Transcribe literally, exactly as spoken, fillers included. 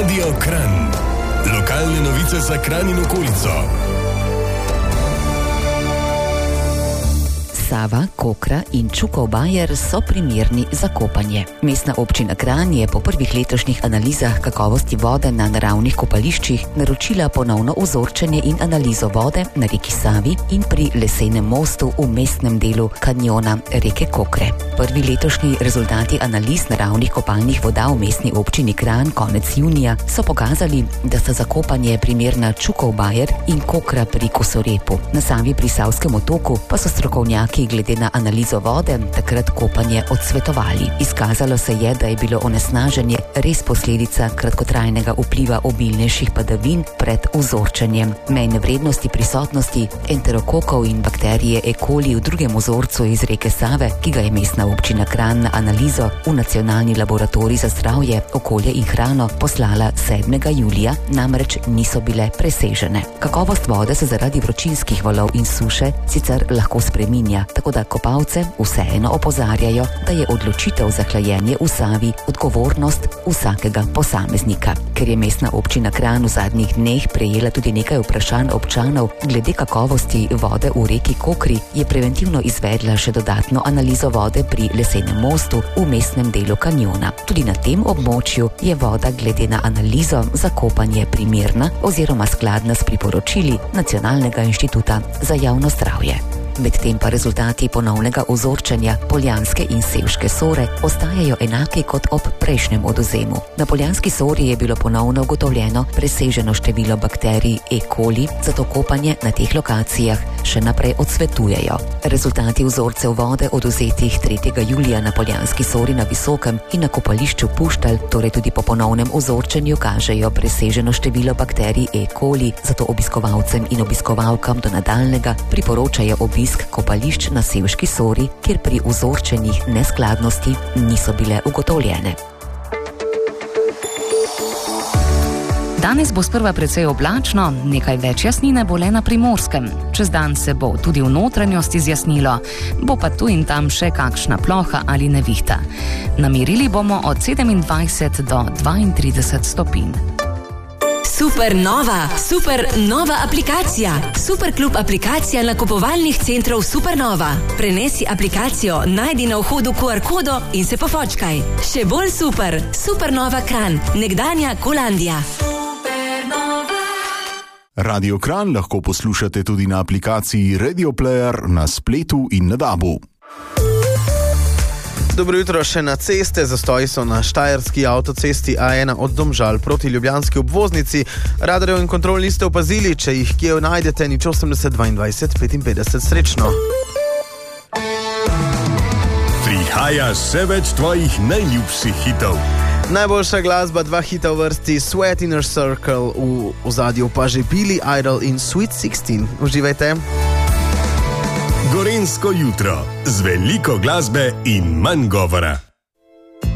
Radio Kranj. Lokalne novice za Kranj in okolico. Sava, Kokra in Čukov bajer so primerni za kopanje. Mestna občina Kranj je po prvih letošnjih analizah kakovosti vode na naravnih kopališčih naročila ponovno ozorčenje in analizo vode na reki Savi in pri lesenem mostu v mestnem delu kanjona reke Kokre. Prvi letošnji rezultati analiz naravnih kopalnih voda v mestni občini Kranj konec junija so pokazali, da sta za kopanje primerna Čukov bajer in Kokra pri Kosorepu. Na Savi pri Savskem otoku pa so strokovnjaki glede na analizo vode takrat kopanje odsvetovali. Izkazalo se je, da je bilo onesnaženje res posledica kratkotrajnega vpliva obilnejših padavin pred ozorčenjem. Mejne vrednosti prisotnosti enterokokov in bakterije E. coli v drugem vzorcu iz reke Save, ki ga je mestna občina Kranj na analizo v Nacionalni laboratorij za zdravje, okolje in hrano poslala sedmega julija, namreč niso bile presežene. Kakovost vode se zaradi vročinskih valov in suše sicer lahko spreminja, tako da kopalce vseeno opozarjajo, da je odločitev za hlajenje v Savi odgovornost vsakega posameznika. Ker je mestna občina Kranj v zadnjih dneh prejela tudi nekaj vprašanj občanov glede kakovosti vode v reki Kokri, je preventivno izvedla še dodatno analizo vode pri lesenem mostu v mestnem delu kanjona. Tudi na tem območju je voda glede na analizo za kopanje primerna oziroma skladna s priporočili Nacionalnega inštituta za javno zdravje. Medtem pa rezultati ponovnega ozorčenja Poljanske in Sevške Sore ostajajo enaki kot ob prejšnjem odvzemu. Na Poljanski Sori je bilo ponovno ugotovljeno preseženo število bakterij E. coli, zato kopanje na teh lokacijah še naprej odsvetujejo. Rezultati vzorcev vode odvzetih tretjega julija na Poljanski Sori na Visokem in na kopališču Puštelj, torej tudi po ponovnem ozorčenju, kažejo preseženo število bakterij E. coli, zato obiskovalcem in obiskovalkam do nadaljnega priporočajo obisk kopališč na Sevški Sori, kjer pri vzorčenih neskladnosti niso bile ugotovljene. Danes bo sprva precej oblačno, nekaj več jasnine bo le na Primorskem. Čez dan se bo tudi v notranjosti zjasnilo, bo pa tu in tam še kakšna ploha ali nevihta. Namerili bomo od sedemindvajset do dvaintrideset stopinj. Super nova, super nova aplikacija. Superklub aplikacija nakupovalnih centrov Supernova. Prenesi aplikacijo, najdi na vhodu Q R kodo in se pofočkaj. Še bolj super, Supernova Kranj, nekdanja Kolandija. Radio Kranj lahko poslušate tudi na aplikaciji Radio Player na spletu in na dabu. Dobro jutro še na ceste. Zastoji so na štajerski avtocesti A ena od Domžal proti ljubljanski obvoznici. Radarjev in kontrol niste opazili, če jih kje najdete, nič osemdeset dvaindvajset petinpetdeset. Srečno. Prihaja še več tvojih najljubših hitov. Najboljša glasba, dva hita v vrsti, Sweat Inner Circle, v ozadju pa že Billy Idol in Sweet šestnajst. Uživajte. Gorenjsko jutro z veliko glasbe in manj govora.